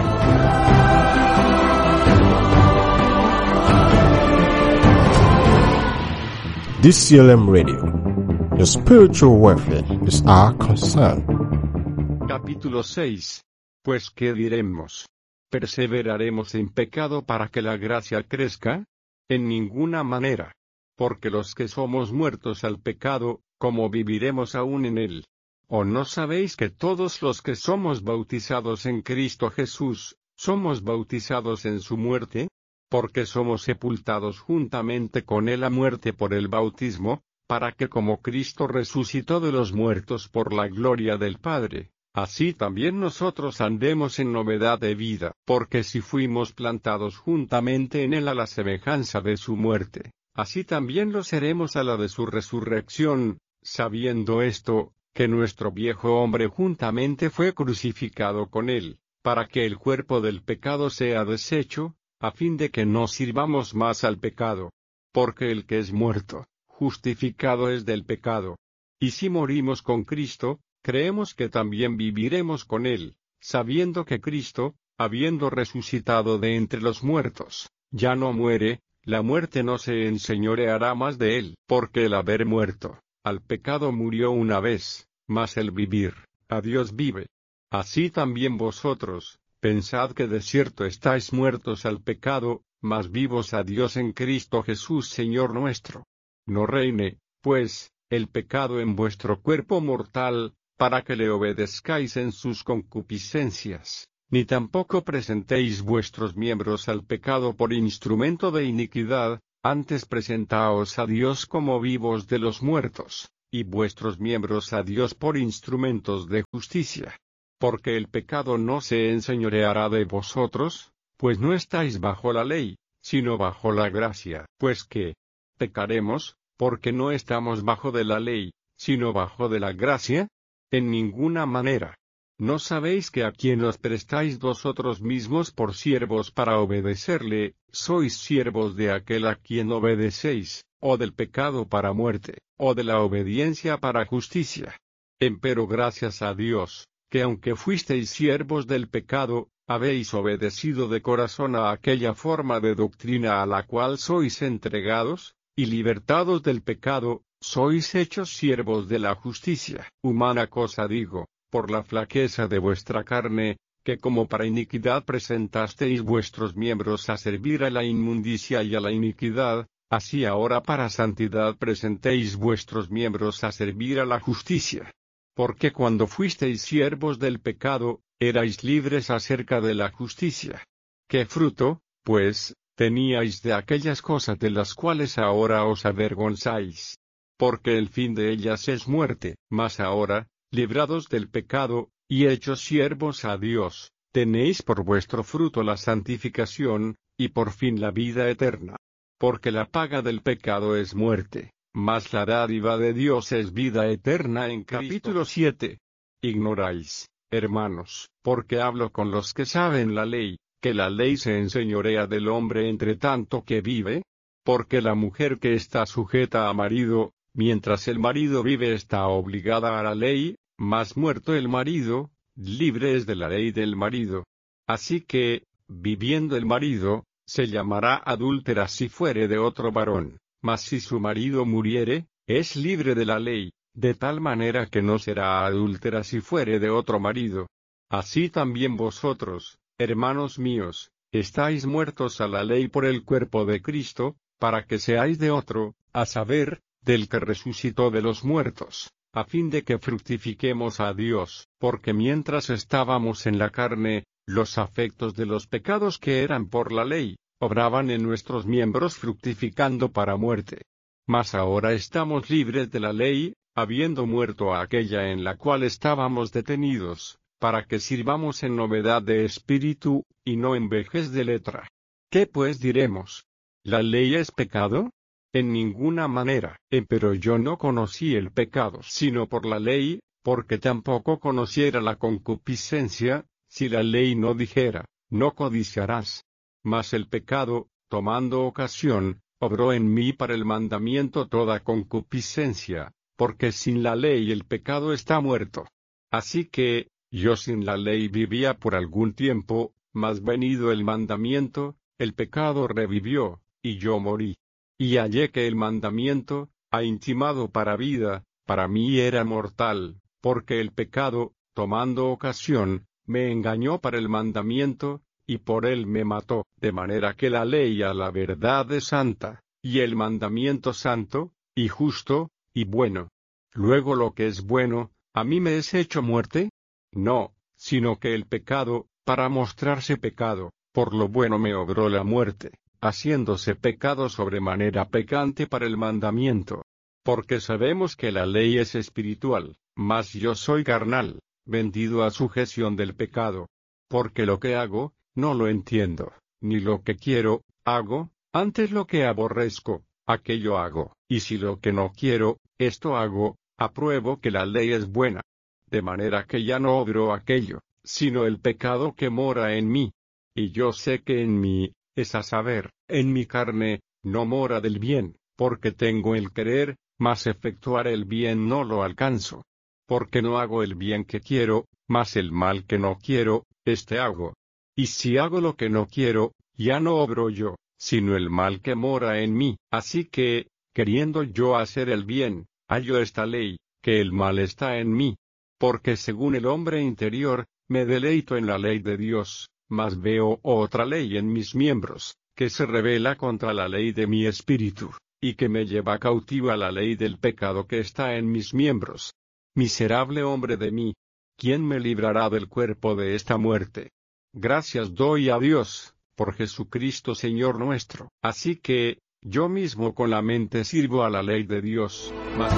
B: DCLM Radio. Your spiritual welfare is our concern.
A: Capítulo 6. Pues ¿qué diremos? ¿Perseveraremos en pecado para que la gracia crezca? En ninguna manera. Porque los que somos muertos al pecado, ¿cómo viviremos aún en él? ¿O no sabéis que todos los que somos bautizados en Cristo Jesús, somos bautizados en su muerte? Porque somos sepultados juntamente con él a muerte por el bautismo, para que como Cristo resucitó de los muertos por la gloria del Padre, así también nosotros andemos en novedad de vida. Porque si fuimos plantados juntamente en él a la semejanza de su muerte, así también lo seremos a la de su resurrección, sabiendo esto, que nuestro viejo hombre juntamente fue crucificado con él, para que el cuerpo del pecado sea deshecho, a fin de que no sirvamos más al pecado. Porque el que es muerto, justificado es del pecado. Y si morimos con Cristo, creemos que también viviremos con él, sabiendo que Cristo, habiendo resucitado de entre los muertos, ya no muere, la muerte no se enseñoreará más de él. Porque el haber muerto al pecado murió una vez, mas el vivir a Dios vive. Así también vosotros, pensad que de cierto estáis muertos al pecado, mas vivos a Dios en Cristo Jesús Señor nuestro. No reine, pues, el pecado en vuestro cuerpo mortal, para que le obedezcáis en sus concupiscencias, Ni tampoco presentéis vuestros miembros al pecado por instrumento de iniquidad, antes presentaos a Dios como vivos de los muertos, y vuestros miembros a Dios por instrumentos de justicia. Porque el pecado no se enseñoreará de vosotros, pues no estáis bajo la ley, sino bajo la gracia. Pues que pecaremos, porque no estamos bajo de la ley, sino bajo de la gracia. En ninguna manera. ¿No sabéis que a quien os prestáis vosotros mismos por siervos para obedecerle, sois siervos de aquel a quien obedecéis, o del pecado para muerte, o de la obediencia para justicia? Empero gracias a Dios, que aunque fuisteis siervos del pecado, habéis obedecido de corazón a aquella forma de doctrina a la cual sois entregados, y libertados del pecado, sois hechos siervos de la justicia. Humana cosa digo, por la flaqueza de vuestra carne, que como para iniquidad presentasteis vuestros miembros a servir a la inmundicia y a la iniquidad, así ahora para santidad presentéis vuestros miembros a servir a la justicia. Porque cuando fuisteis siervos del pecado, erais libres acerca de la justicia. ¿Qué fruto, pues, teníais de aquellas cosas de las cuales ahora os avergonzáis? Porque el fin de ellas es muerte. Mas ahora, librados del pecado, y hechos siervos a Dios, tenéis por vuestro fruto la santificación, y por fin la vida eterna. Porque la paga del pecado es muerte, mas la dádiva de Dios es vida eterna en Cristo. Capítulo 7. Ignoráis, hermanos, porque hablo con los que saben la ley, que la ley se enseñorea del hombre entre tanto que vive. Porque la mujer que está sujeta a marido, mientras el marido vive está obligada a la ley, mas muerto el marido, libre es de la ley del marido. Así que, viviendo el marido, se llamará adúltera si fuere de otro varón, mas si su marido muriere, es libre de la ley, de tal manera que no será adúltera si fuere de otro marido. Así también vosotros, hermanos míos, estáis muertos a la ley por el cuerpo de Cristo, para que seáis de otro, a saber, del que resucitó de los muertos, a fin de que fructifiquemos a Dios, porque mientras estábamos en la carne, los afectos de los pecados que eran por la ley, obraban en nuestros miembros fructificando para muerte. Mas ahora estamos libres de la ley, habiendo muerto a aquella en la cual estábamos detenidos, para que sirvamos en novedad de espíritu, y no en vejez de letra. ¿Qué pues diremos? ¿La ley es pecado? En ninguna manera. Pero yo no conocí el pecado sino por la ley, porque tampoco conociera la concupiscencia, si la ley no dijera, no codiciarás. Mas el pecado, tomando ocasión, obró en mí para el mandamiento toda concupiscencia, porque sin la ley el pecado está muerto. Así que, yo sin la ley vivía por algún tiempo, mas venido el mandamiento, el pecado revivió, y yo morí. Y hallé que el mandamiento, ha intimado para vida, para mí era mortal, porque el pecado, tomando ocasión, me engañó para el mandamiento, y por él me mató, de manera que la ley a la verdad es santa, y el mandamiento santo, y justo, y bueno. Luego lo que es bueno, ¿a mí me es hecho muerte? No, sino que el pecado, para mostrarse pecado, por lo bueno me obró la muerte, haciéndose pecado sobremanera pecante para el mandamiento. Porque sabemos que la ley es espiritual, mas yo soy carnal, vendido a sujeción del pecado. Porque lo que hago, no lo entiendo, ni lo que quiero, hago, antes lo que aborrezco, aquello hago. Y si lo que no quiero, esto hago, apruebo que la ley es buena. De manera que ya no obro aquello, sino el pecado que mora en mí. Y yo sé que en mí, es a saber, en mi carne, no mora del bien, porque tengo el querer, mas efectuar el bien no lo alcanzo. Porque no hago el bien que quiero, mas el mal que no quiero, este hago. Y si hago lo que no quiero, ya no obro yo, sino el mal que mora en mí. Así que, queriendo yo hacer el bien, hallo esta ley, que el mal está en mí. Porque según el hombre interior, me deleito en la ley de Dios, mas veo otra ley en mis miembros, que se rebela contra la ley de mi espíritu, y que me lleva cautivo a la ley del pecado que está en mis miembros. Miserable hombre de mí, ¿quién me librará del cuerpo de esta muerte? Gracias doy a Dios, por Jesucristo Señor nuestro. Así que, yo mismo con la mente sirvo a la ley de Dios, mas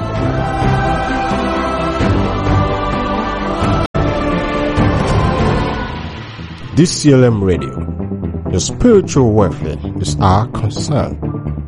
B: DCLM Radio. Your spiritual welfare is our concern.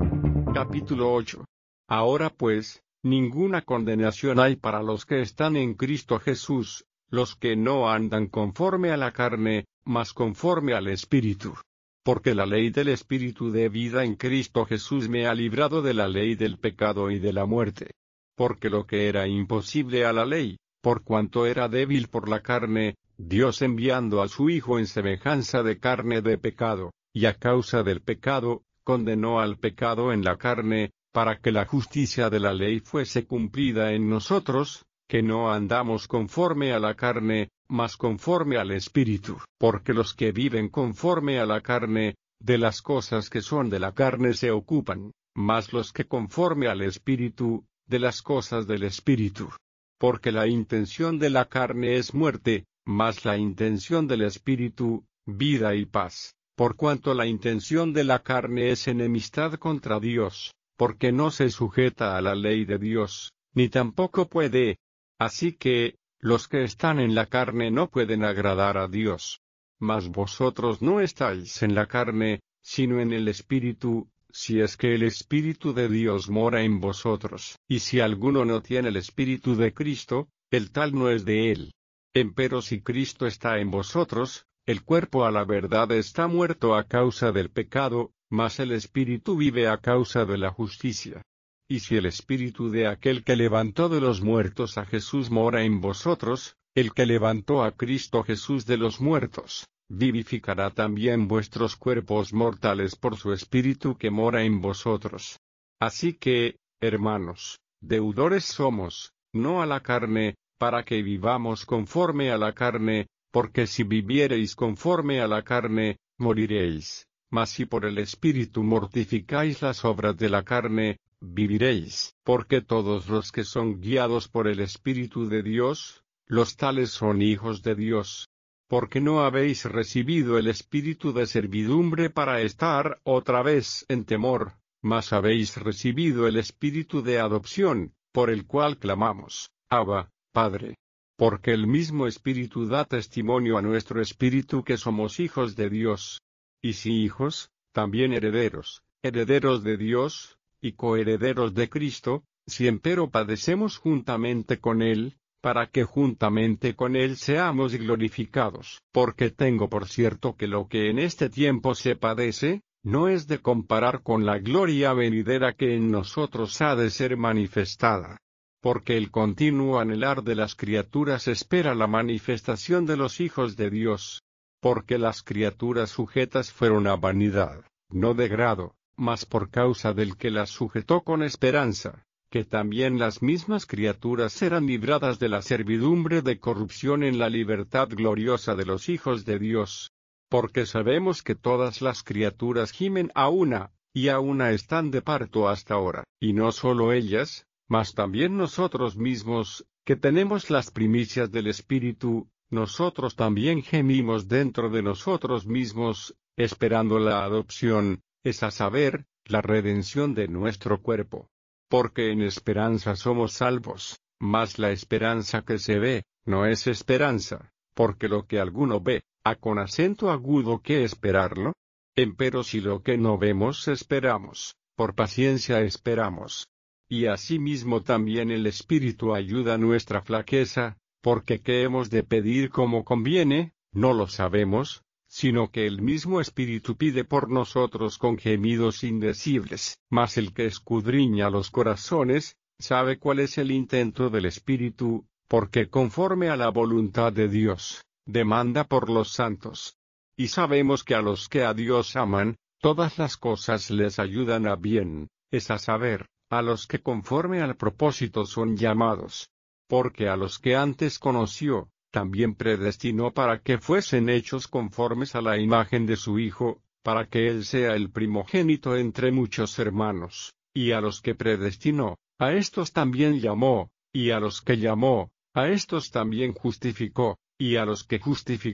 A: Capítulo 8. Ahora pues, ninguna condenación hay para los que están en Cristo Jesús, los que no andan conforme a la carne, mas conforme al Espíritu. Porque la ley del Espíritu de vida en Cristo Jesús me ha librado de la ley del pecado y de la muerte. Porque lo que era imposible a la ley, por cuanto era débil por la carne, Dios enviando a su Hijo en semejanza de carne de pecado, y a causa del pecado, condenó al pecado en la carne, para que la justicia de la ley fuese cumplida en nosotros, que no andamos conforme a la carne, mas conforme al Espíritu. Porque los que viven conforme a la carne, de las cosas que son de la carne se ocupan, mas los que conforme al Espíritu, de las cosas del Espíritu. Porque la intención de la carne es muerte, mas la intención del Espíritu, vida y paz. Por cuanto la intención de la carne es enemistad contra Dios, porque no se sujeta a la ley de Dios, ni tampoco puede. Así que, los que están en la carne no pueden agradar a Dios. Mas vosotros no estáis en la carne, sino en el Espíritu, si es que el Espíritu de Dios mora en vosotros. Y si alguno no tiene el Espíritu de Cristo, el tal no es de él. Empero si Cristo está en vosotros, el cuerpo a la verdad está muerto a causa del pecado, mas el Espíritu vive a causa de la justicia. Y si el Espíritu de aquel que levantó de los muertos a Jesús mora en vosotros, el que levantó a Cristo Jesús de los muertos, vivificará también vuestros cuerpos mortales por su Espíritu que mora en vosotros. Así que, hermanos, deudores somos, no a la carne, para que vivamos conforme a la carne, porque si viviereis conforme a la carne, moriréis. Mas si por el Espíritu mortificáis las obras de la carne, viviréis. Porque todos los que son guiados por el Espíritu de Dios, los tales son hijos de Dios. Porque no habéis recibido el espíritu de servidumbre para estar otra vez en temor, mas habéis recibido el espíritu de adopción, por el cual clamamos, Abba, Padre. Porque el mismo Espíritu da testimonio a nuestro espíritu que somos hijos de Dios. Y si hijos, también herederos, herederos de Dios, y coherederos de Cristo, si empero padecemos juntamente con Él, para que juntamente con Él seamos glorificados. Porque tengo por cierto que lo que en este tiempo se padece, no es de comparar con la gloria venidera que en nosotros ha de ser manifestada. Porque el continuo anhelar de las criaturas espera la manifestación de los hijos de Dios. Porque las criaturas sujetas fueron a vanidad, no de grado, mas por causa del que las sujetó con esperanza, que también las mismas criaturas serán libradas de la servidumbre de corrupción en la libertad gloriosa de los hijos de Dios. Porque sabemos que todas las criaturas gimen a una, y a una están de parto hasta ahora, y no solo ellas, mas también nosotros mismos, que tenemos las primicias del Espíritu, nosotros también gemimos dentro de nosotros mismos, esperando la adopción, es a saber, la redención de nuestro cuerpo. Porque en esperanza somos salvos, mas la esperanza que se ve, no es esperanza, porque lo que alguno ve, ¿ha con acento agudo que esperarlo? Empero si lo que no vemos esperamos, por paciencia esperamos. Y asimismo también el Espíritu ayuda nuestra flaqueza, porque qué hemos de pedir como conviene, no lo sabemos, sino que el mismo Espíritu pide por nosotros con gemidos indecibles. Mas el que escudriña los corazones, sabe cuál es el intento del Espíritu, porque conforme a la voluntad de Dios, demanda por los santos. Y sabemos que a los que a Dios aman, todas las cosas les ayudan a bien, es a saber, a los que conforme al propósito son llamados. Porque a los que antes conoció, también predestinó para que fuesen hechos conformes a la imagen de su Hijo, para que Él sea el primogénito entre muchos hermanos. Y a los que predestinó, a estos también llamó, y a los que llamó, a estos también justificó, y a los que justificó,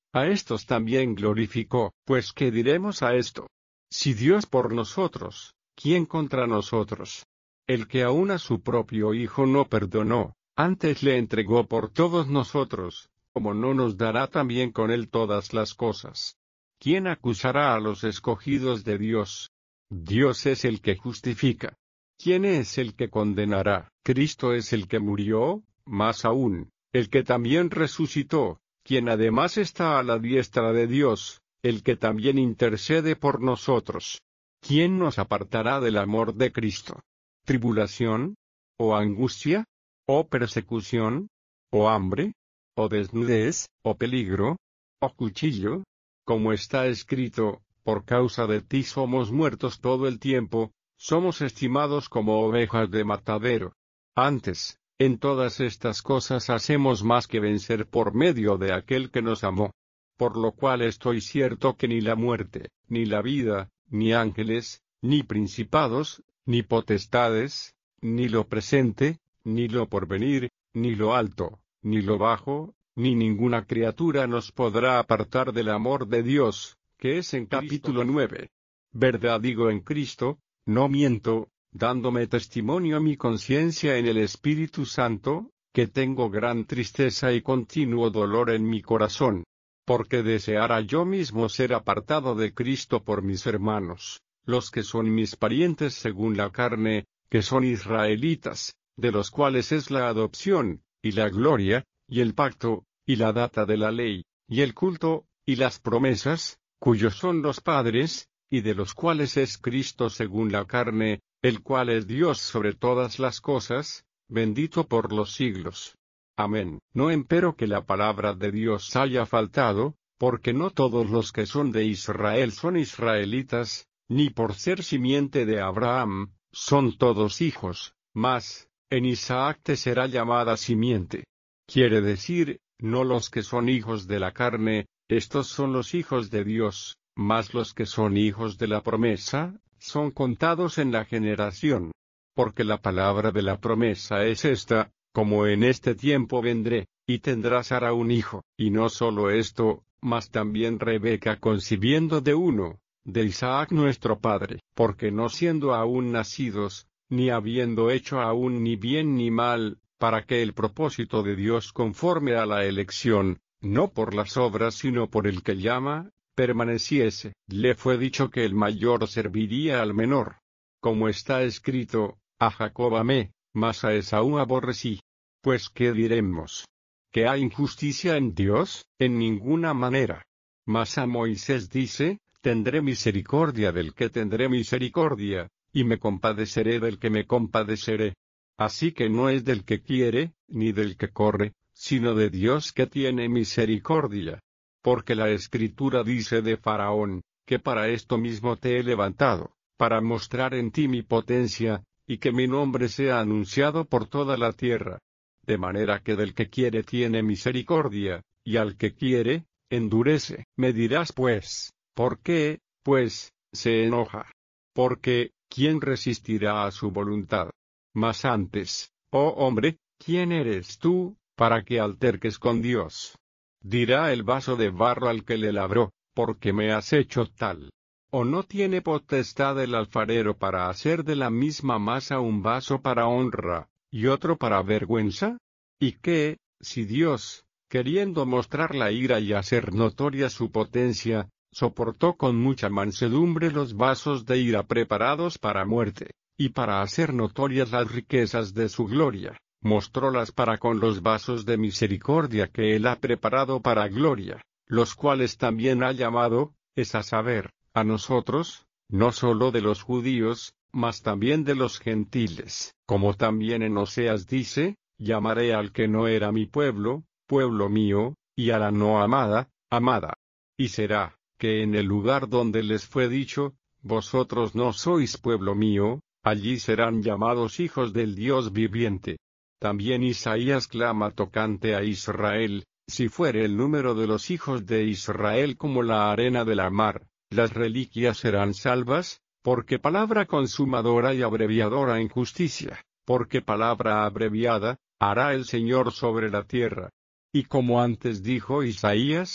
A: A estos también glorificó. Pues ¿qué diremos a esto? Si Dios por nosotros, ¿quién contra nosotros? El que aun a su propio Hijo no perdonó, antes le entregó por todos nosotros, ¿cómo no nos dará también con él todas las cosas? ¿Quién acusará a los escogidos de Dios? Dios es el que justifica. ¿Quién es el que condenará? Cristo es el que murió, más aún, el que también resucitó, quien además está a la diestra de Dios, el que también intercede por nosotros. ¿Quién nos apartará del amor de Cristo? ¿Tribulación? ¿O angustia? ¿O persecución? ¿O hambre? ¿O desnudez? ¿O peligro? ¿O cuchillo? Como está escrito, por causa de ti somos muertos todo el tiempo, somos estimados como ovejas de matadero. Antes, en todas estas cosas hacemos más que vencer por medio de aquel que nos amó. Por lo cual estoy cierto que ni la muerte, ni la vida, ni ángeles, ni principados, ni potestades, ni lo presente, ni lo porvenir, ni lo alto, ni lo bajo, ni ninguna criatura nos podrá apartar del amor de Dios, que es en capítulo 9. Verdad digo en Cristo, no miento, dándome testimonio a mi conciencia en el Espíritu Santo, que tengo gran tristeza y continuo dolor en mi corazón, porque deseara yo mismo ser apartado de Cristo por mis hermanos, los que son mis parientes según la carne, que son israelitas, de los cuales es la adopción, y la gloria, y el pacto, y la data de la ley, y el culto, y las promesas, cuyos son los padres, y de los cuales es Cristo según la carne, el cual es Dios sobre todas las cosas, bendito por los siglos. Amén. No empero que la palabra de Dios haya faltado, porque no todos los que son de Israel son israelitas, ni por ser simiente de Abraham, son todos hijos, mas, en Isaac te será llamada simiente. Quiere decir, no los que son hijos de la carne, estos son los hijos de Dios, mas los que son hijos de la promesa, son contados en la generación. Porque la palabra de la promesa es esta, como en este tiempo vendré, y tendrá Sara un hijo, y no solo esto, mas también Rebeca concibiendo de uno, de Isaac nuestro padre, porque no siendo aún nacidos, ni habiendo hecho aún ni bien ni mal, para que el propósito de Dios conforme a la elección, no por las obras sino por el que llama, permaneciese, le fue dicho que el mayor serviría al menor. Como está escrito, a Jacob amé, mas a Esaú aborrecí. Pues ¿qué diremos? ¿Que hay injusticia en Dios? En ninguna manera. Mas a Moisés dice, tendré misericordia del que tendré misericordia, y me compadeceré del que me compadeceré. Así que no es del que quiere, ni del que corre, sino de Dios que tiene misericordia. Porque la Escritura dice de Faraón, que para esto mismo te he levantado, para mostrar en ti mi potencia, y que mi nombre sea anunciado por toda la tierra. De manera que del que quiere tiene misericordia, y al que quiere, endurece. Me dirás pues, ¿por qué, pues, se enoja? Porque, ¿quién resistirá a su voluntad? Mas antes, oh hombre, ¿quién eres tú, para que alterques con Dios? Dirá el vaso de barro al que le labró, ¿por qué me has hecho tal? ¿O no tiene potestad el alfarero para hacer de la misma masa un vaso para honra, y otro para vergüenza? ¿Y qué, si Dios, queriendo mostrar la ira y hacer notoria su potencia, soportó con mucha mansedumbre los vasos de ira preparados para muerte, y para hacer notorias las riquezas de su gloria, mostrólas para con los vasos de misericordia que él ha preparado para gloria, los cuales también ha llamado, es a saber, a nosotros, no sólo de los judíos, mas también de los gentiles, como también en Oseas dice, llamaré al que no era mi pueblo, pueblo mío, y a la no amada, amada. Y será, que en el lugar donde les fue dicho, vosotros no sois pueblo mío, allí serán llamados hijos del Dios viviente. También Isaías clama tocante a Israel, si fuere el número de los hijos de Israel como la arena de la mar, las reliquias serán salvas, porque palabra consumadora y abreviadora en justicia, porque palabra abreviada, hará el Señor sobre la tierra. Y como antes dijo Isaías,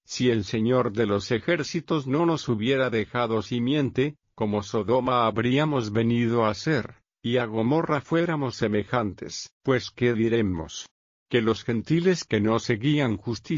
A: Si el Señor de los ejércitos no nos hubiera dejado simiente, como Sodoma habríamos venido a ser, y a Gomorra fuéramos semejantes. Pues ¿qué diremos? Que los gentiles que no seguían justicia